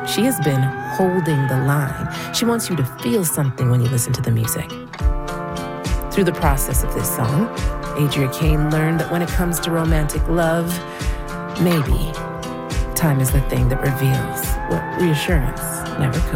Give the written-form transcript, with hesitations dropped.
She has been holding the line. She wants you to feel something when you listen to the music. Through the process of this song, Adria Kane learned that when it comes to romantic love, maybe time is the thing that reveals what reassurance never could.